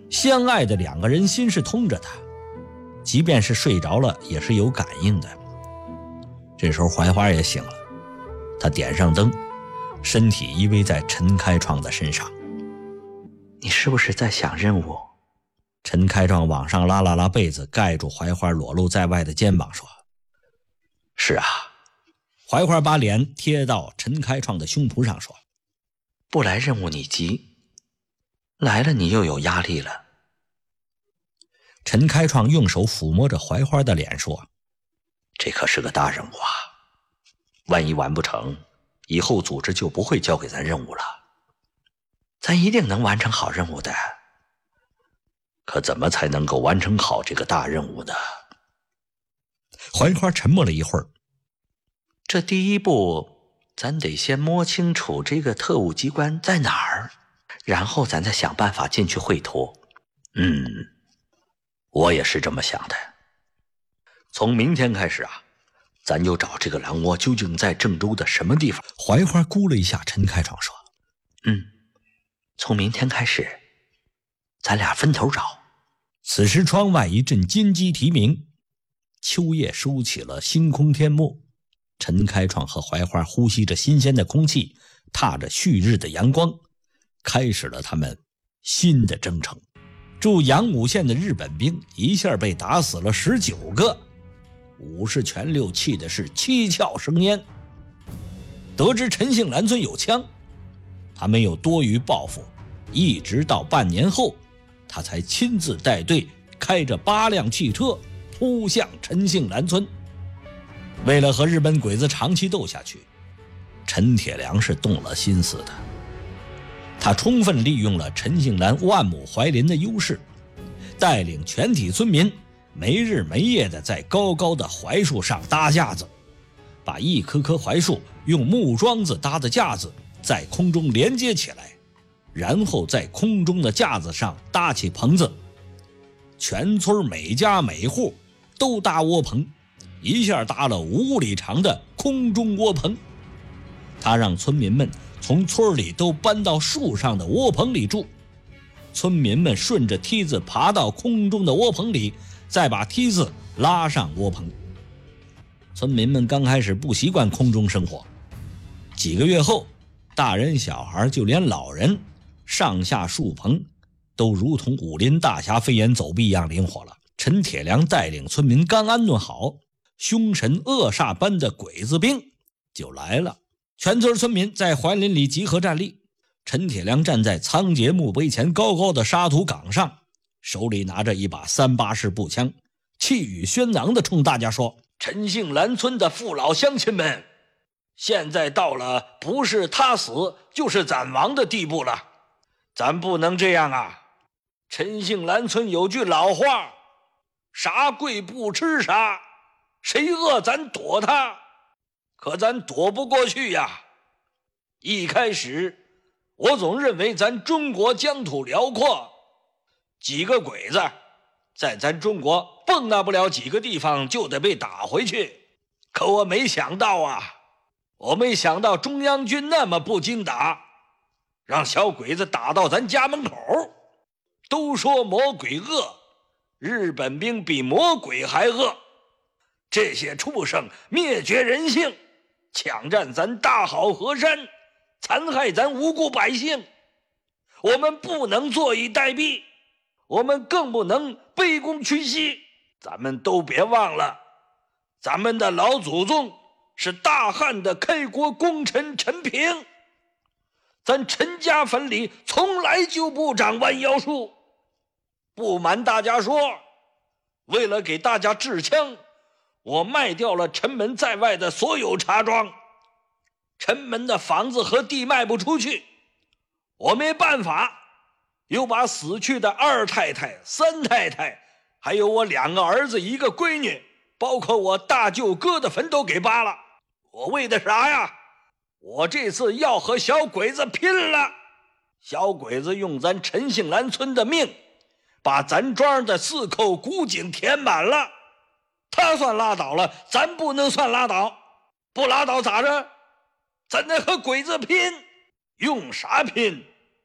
相爱的两个人心是通着的，即便是睡着了也是有感应的。这时候槐花也醒了，他点上灯，身体依偎在陈开创的身上。 你是不是在想任务？ 陈开创往上拉被子，盖住槐花裸露在外的肩膀说： 是啊。 槐花把脸贴到陈开创的胸脯上说： 不来任务你急，来了你又有压力了。 陈开创用手抚摸着槐花的脸说： 这可是个大任务啊，万一完不成，以后组织就不会交给咱任务了。咱一定能完成好任务的。可怎么才能够完成好这个大任务呢？ 槐花沉默了一会儿。 这第一步，咱得先摸清楚这个特务机关在哪儿，然后咱再想办法进去会托。我也是这么想的。从明天开始啊，咱就找这个狼窝究竟在郑州的什么地方。 槐花估了一下陈开创说： 从明天开始，咱俩分头找。 此时窗外一阵金鸡啼鸣，秋叶收起了星空天幕。陈开创和槐花呼吸着新鲜的空气，踏着旭日的阳光，开始了他们新的征程。驻阳武县的日本兵一下被打死了19个，武士全六气的是七窍生烟。得知陈姓兰村有枪，他没有多余报复，一直到半年后，他才亲自带队开着8辆汽车扑向陈姓兰村。为了和日本鬼子长期斗下去，陈铁良是动了心思的。他充分利用了陈姓兰万亩槐林的优势，带领全体村民没日没夜地在高高的槐树上搭架子，把一棵棵槐树用木桩子搭的架子在空中连接起来，然后在空中的架子上搭起棚子。全村每家每户都搭窝棚，一下搭了5里长的空中窝棚。他让村民们从村里都搬到树上的窝棚里住，村民们顺着梯子爬到空中的窝棚里，再把梯子拉上窝棚。村民们刚开始不习惯空中生活，几个月后，大人小孩就连老人上下树棚都如同武林大侠飞檐走壁一样灵活了。陈铁良带领村民刚安顿好，凶神恶煞般的鬼子兵就来了。全村村民在槐林里集合站立，陈铁良站在仓颉墓碑前高高的沙土岗上，手里拿着一把384式步枪，气宇轩昂地冲大家说：陈姓兰村的父老乡亲们，现在到了不是他死就是咱亡的地步了，咱不能这样啊！陈姓兰村有句老话，啥贵不吃啥，谁饿咱躲他，可咱躲不过去呀。一开始我总认为咱中国疆土辽阔，几个鬼子在咱中国蹦跶不了几个地方就得被打回去，可我没想到啊，我没想到中央军那么不经打，让小鬼子打到咱家门口。都说魔鬼恶，日本兵比魔鬼还恶，这些畜生灭绝人性，抢占咱大好河山，残害咱无辜百姓，我们不能坐以待毙，我们更不能卑躬屈膝。咱们都别忘了，咱们的老祖宗是大汉的开国功臣陈平，咱陈家坟里从来就不长弯腰树。不瞒大家说，为了给大家治枪，我卖掉了陈门在外的所有茶庄，陈门的房子和地卖不出去，我没办法，又把死去的2太太、3太太，还有我2个儿子1个闺女，包括我大舅哥的坟都给扒了。我为的啥呀？我这次要和小鬼子拼了！小鬼子用咱陈姓兰村的命，把咱庄的4口古井填满了，他算拉倒了，咱不能算拉倒。不拉倒咋着？咱得和鬼子拼。用啥拼？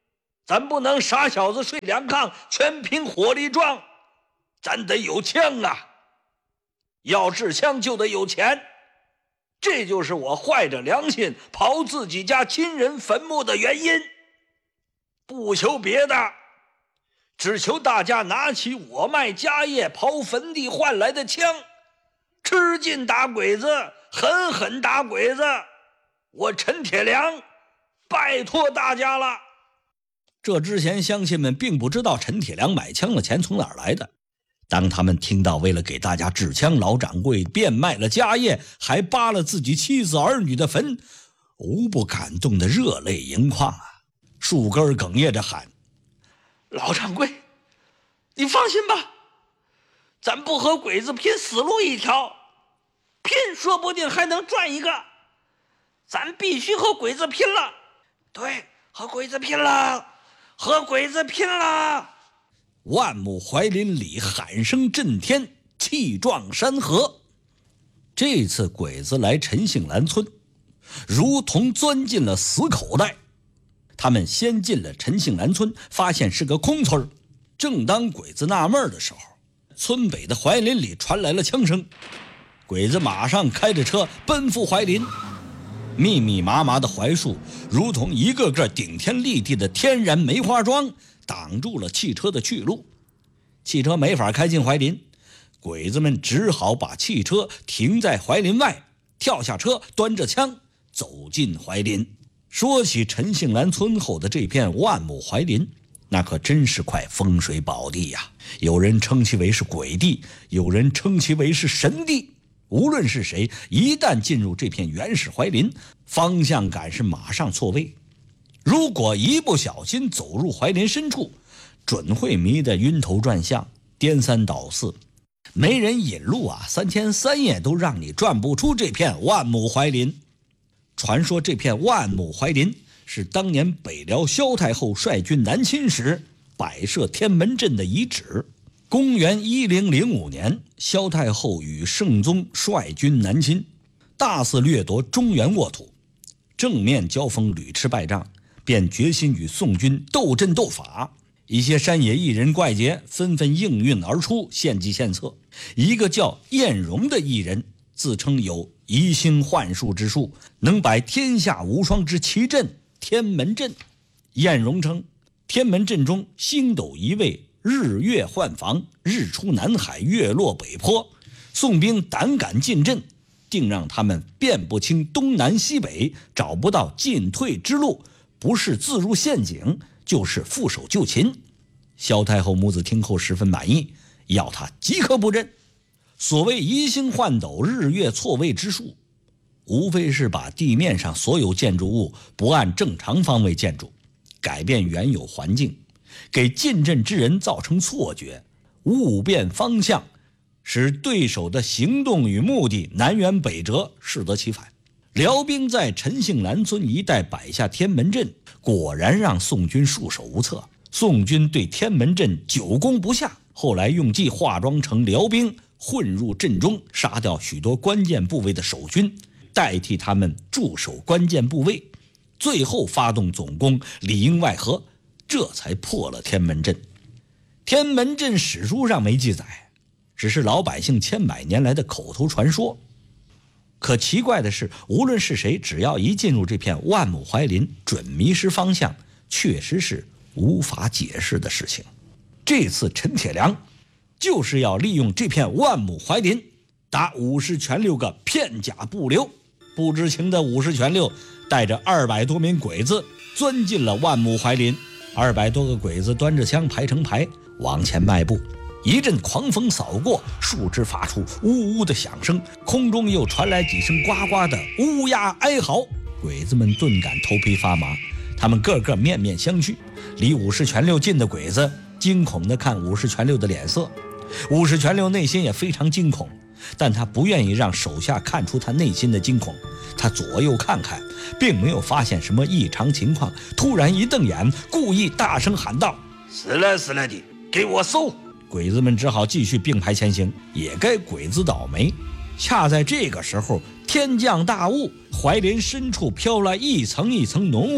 咱不能傻小子睡两炕，全凭火力壮，咱得有枪啊！要治枪就得有钱，这就是我坏着良心刨自己家亲人坟墓的原因。不求别的，只求大家拿起我卖家业刨坟地换来的枪，吃劲打鬼子，狠狠打鬼子。我陈铁良拜托大家了。 这之前乡亲们并不知道陈铁良买枪的钱从哪儿来的，当他们听到为了给大家治枪，老掌柜变卖了家业，还扒了自己妻子儿女的坟，无不感动得热泪盈眶啊！树根哽咽着喊： 老掌柜，你放心吧，咱不和鬼子拼死路一条，拼说不定还能赚一个，咱必须和鬼子拼了。对，和鬼子拼了，和鬼子拼了！ 万亩槐林里喊声震天，气壮山河。这次鬼子来陈姓兰村，如同钻进了死口袋。他们先进了陈姓兰村，发现是个空村。正当鬼子纳闷的时候，村北的槐林里传来了枪声，鬼子马上开着车奔赴槐林。密密麻麻的槐树如同一个个顶天立地的天然梅花桩，挡住了汽车的去路。汽车没法开进槐林，鬼子们只好把汽车停在槐林外，跳下车，端着枪走进槐林。说起陈姓兰村后的这片万亩槐林，那可真是块风水宝地呀！有人称其为是鬼地，有人称其为是神地。无论是谁，一旦进入这片原始槐林，方向感是马上错位。如果一不小心走入槐林深处，准会迷得晕头转向，颠三倒四。没人引路啊，3天3夜都让你转不出这片万亩槐林。传说这片万亩槐林是当年北辽萧太后率军南侵时摆设天门阵的遗址。公元1005年，萧太后与圣宗率军南侵，大肆掠夺中原沃土，正面交锋屡吃败仗，便决心与宋军斗阵斗法。一些山野艺人怪杰纷纷应运而出，献计献策。一个叫晏荣的艺人自称有移星幻术之术，能摆天下无双之奇阵天门阵。晏荣称，天门阵中星斗移位，日月换防，日出南海，月落北坡。宋兵胆敢进阵，定让他们辨不清东南西北，找不到进退之路，不是自入陷阱，就是负手就擒。萧太后母子听后十分满意，要他即刻布阵。所谓移星换斗，日月错位之术，无非是把地面上所有建筑物不按正常方位建筑，改变原有环境，给进阵之人造成错觉，误变方向，使对手的行动与目的南辕北辙，适得其反。辽兵在陈姓兰村一带摆下天门阵，果然让宋军束手无策。宋军对天门阵久攻不下，后来用计化妆成辽兵，混入阵中，杀掉许多关键部位的守军，代替他们驻守关键部位，最后发动总攻，里应外合，这才破了天门阵。天门阵史书上没记载，只是老百姓千百年来的口头传说。可奇怪的是，无论是谁，只要一进入这片万亩槐林，准迷失方向，确实是无法解释的事情。这次陈铁良就是要利用这片万亩槐林，打武士全六个片甲不留。不知情的武士全六带着200多名鬼子钻进了万亩槐林。200多个鬼子端着枪排成排往前迈步，一阵狂风扫过，树枝发出呜呜的响声，空中又传来几声呱呱的乌鸦哀嚎。鬼子们顿感头皮发麻，他们个个面面相觑。离武士全六近的鬼子惊恐地看武士全六的脸色，武士全六内心也非常惊恐，但他不愿意让手下看出他内心的惊恐。他左右看看，并没有发现什么异常情况，突然一瞪眼，故意大声喊道： 死了死了的，给我搜！ 鬼子们只好继续并排前行，也该鬼子倒霉。恰在这个时候，天降大雾，槐林深处飘来一层一层浓雾，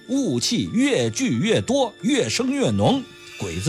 雾气越聚越多，越升越浓，鬼子